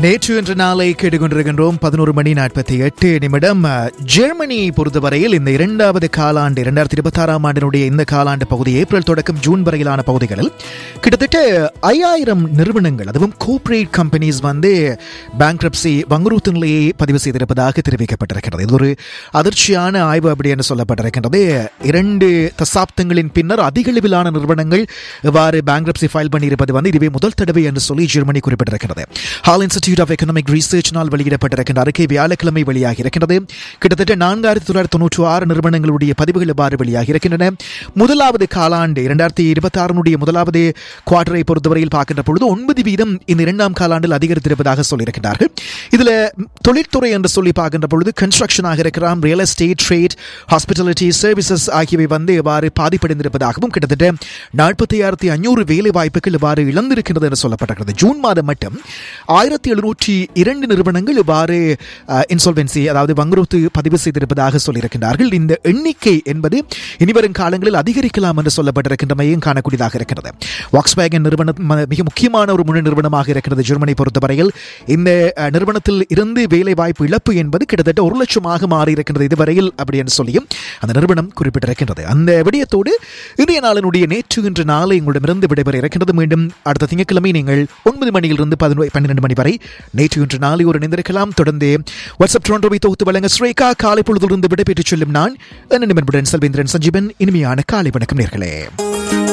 நேற்று என்ற நாளை கேட்டுக்கொண்டிருக்கின்றோம். 11:48 ஜெர்மனியை பொறுத்தவரையில் இந்த இரண்டாவது காலாண்டு 2026 ஆண்டினுடைய இந்த காலாண்டு பகுதி ஏப்ரல் தொடக்கம் ஜூன் வரையிலான பகுதிகளில் கிட்டத்தட்ட 5000 நிறுவனங்கள், அதுவும் கோஆபரேட் கம்பெனிஸ் பேங்க்ரப்சி வங்குரோத்து நிலையை பதிவு செய்திருப்பதாக தெரிவிக்கப்பட்டிருக்கிறது. இது ஒரு அதிர்ச்சியான ஆய்வு அப்படி என்று சொல்லப்பட்டிருக்கின்றது. 2 தசாப்தங்களின் பின்னர் அதிக அளவிலான நிறுவனங்கள் இவ்வாறு பேங்க்ரப்சி ஃபைல் பண்ணியிருப்பது இதுவே முதல் தடவை என்று சொல்லி Germany குறிப்பிட்டிருக்கிறது. Hall institute of economic ரிசர்ச்னால் வெளியிடப்பட்டிருக்கின்ற அறிக்கை வியாழக்கிழமை வெளியாகி இருக்கிறது. கிட்டத்தட்ட 4996 நிறுவனங்களுடைய பதிவுகள் இவ்வாறு வெளியாகி இருக்கின்றன. முதலாவது காலாண்டு 2026 முதலாவது குவார்டரை பொறுத்தவரையில் பார்க்கின்ற பொழுது 9% இந்த இரண்டாம் காலாண்டில் அதிகரித்திருப்பதாக சொல்லியிருக்கிறார்கள். இதில் தொழில்துறை என்று சொல்லி பார்க்கின்ற பொழுது கன்ஸ்ட்ரக்ஷனாக இருக்கலாம், real estate, trade, hospitality, services ஆகியவை இவ்வாறு பாதிப்படைந்திருப்பதாகவும் கிட்டத்தட்ட 45500 வேலை வாய்ப்புகள் இவ்வாறு இழந்திருக்கிறது என்று சொல்லப்பட்டிருக்கிறது. ஜூன் மாதம் மட்டும் 1702 நிறுவனங்கள் இவ்வாறு இன்சால்வென்சி, அதாவது வங்குரோத்து பதிவு செய்திருப்பதாக சொல்லியிருக்கிறார்கள். இந்த எண்ணிக்கை என்பது இனிவரும் காலங்களில் அதிகரிக்கலாம் என்று சொல்லப்பட்டிருக்கின்றமையும் காணக்கூடியதாக இருக்கிறது. வாக்ஸ்வேகன் நிறுவனம் மிக முக்கியமான ஒரு முழு நிறுவனமாக இருக்கிறது ஜெர்மனி பொறுத்தவரையில். இந்த நிறுவனத்தில் இருந்து வேலை வாய்ப்பு இழப்பு என்பது கிட்டத்தட்ட 1 லட்சமாக மாறியிருக்கின்றது இதுவரையில் அப்படி என்று சொல்லியும் அந்த நிறுவனம் குறிப்பிட்டிருக்கின்றது. அந்த விடயத்தோடு இன்றைய நாளினுடைய நேற்று இன்று நாளை உங்களிடமிருந்து விடைபெற இருக்கின்றது. மீண்டும் அடுத்த திங்கட்கிழமை நீங்கள் 9 மணியிலிருந்து 12 மணி வரை நேற்று இன்று நாளை ஒரு இணைந்திருக்கலாம். தொடர்ந்து வாட்ஸ்அப் ட்ரோண்டோவை தொகுத்து வழங்க ஸ்ரேகா காலை பொழுதிலிருந்து விடைபெற்றுச் செல்லும் நான் செல்வேந்திரன் சஞ்சீவன். இனிமையான காலை வணக்கம் நேர்களே.